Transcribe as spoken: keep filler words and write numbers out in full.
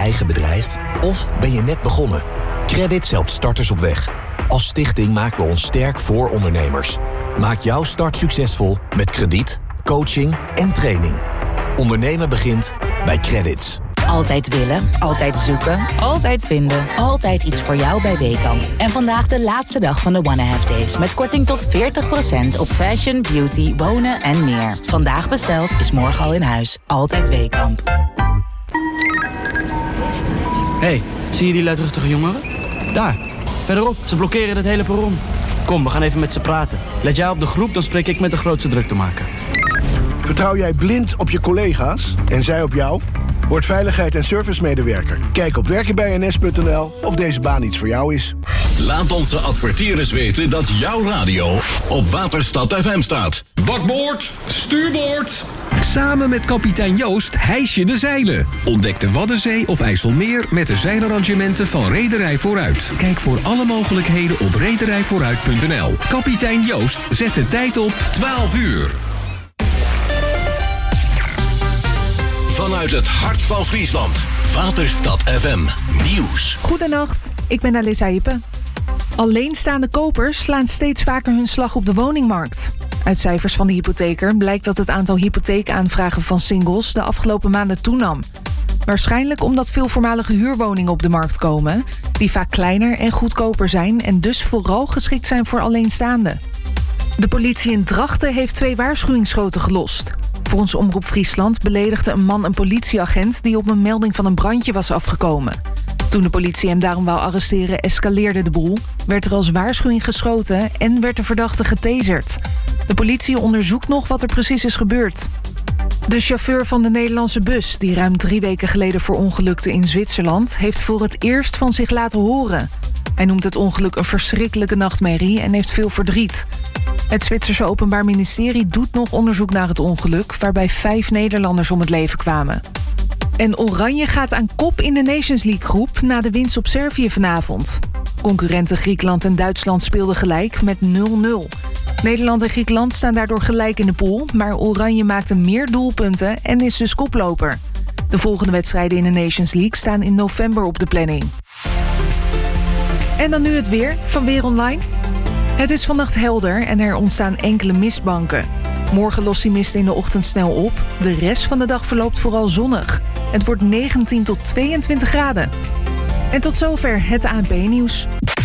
eigen bedrijf? Of ben je net begonnen? Credits helpt starters op weg. Als stichting maken we ons sterk voor ondernemers. Maak jouw start succesvol met krediet, coaching en training. Ondernemen begint bij Credits. Altijd willen, altijd zoeken, altijd vinden. Altijd iets voor jou bij Weekamp. En vandaag de laatste dag van de Wanna Have Days. Met korting tot veertig procent op fashion, beauty, wonen en meer. Vandaag besteld is morgen al in huis. Altijd Weekamp. Hey, zie je die luidruchtige jongeren? Daar, verderop. Ze blokkeren het hele perron. Kom, we gaan even met ze praten. Let jij op de groep, dan spreek ik met de grootste druktemaker. Vertrouw jij blind op je collega's en zij op jou? Word veiligheid- en servicemedewerker. Kijk op werken bij n s punt n l of deze baan iets voor jou is. Laat onze adverteerders weten dat jouw radio op Waterstad F M staat. Bakboord, stuurboord. Samen met kapitein Joost hijs je de zeilen. Ontdek de Waddenzee of IJsselmeer met de zeilarrangementen van Rederij Vooruit. Kijk voor alle mogelijkheden op rederij vooruit punt n l. Kapitein Joost zet de tijd op twaalf uur. Vanuit het hart van Friesland. Waterstad F M Nieuws. Goedenacht, ik ben Alissa Hippe. Alleenstaande kopers slaan steeds vaker hun slag op de woningmarkt. Uit cijfers van de hypotheker blijkt dat het aantal hypotheekaanvragen van singles de afgelopen maanden toenam. Waarschijnlijk omdat veel voormalige huurwoningen op de markt komen, die vaak kleiner en goedkoper zijn en dus vooral geschikt zijn voor alleenstaanden. De politie in Drachten heeft twee waarschuwingsschoten gelost. Volgens Omroep Friesland beledigde een man een politieagent die op een melding van een brandje was afgekomen. Toen de politie hem daarom wou arresteren, escaleerde de boel, werd er als waarschuwing geschoten en werd de verdachte getaserd. De politie onderzoekt nog wat er precies is gebeurd. De chauffeur van de Nederlandse bus, die ruim drie weken geleden verongelukte in Zwitserland, heeft voor het eerst van zich laten horen. Hij noemt het ongeluk een verschrikkelijke nachtmerrie en heeft veel verdriet. Het Zwitserse Openbaar Ministerie doet nog onderzoek naar het ongeluk, waarbij vijf Nederlanders om het leven kwamen. En Oranje gaat aan kop in de Nations League groep na de winst op Servië vanavond. Concurrenten Griekenland en Duitsland speelden gelijk met nul nul. Nederland en Griekenland staan daardoor gelijk in de pool, maar Oranje maakte meer doelpunten en is dus koploper. De volgende wedstrijden in de Nations League staan in november op de planning. En dan nu het weer van Weer Online. Het is vannacht helder en er ontstaan enkele mistbanken. Morgen lost die mist in de ochtend snel op. De rest van de dag verloopt vooral zonnig. Het wordt negentien tot tweeëntwintig graden. En tot zover het A N P-nieuws.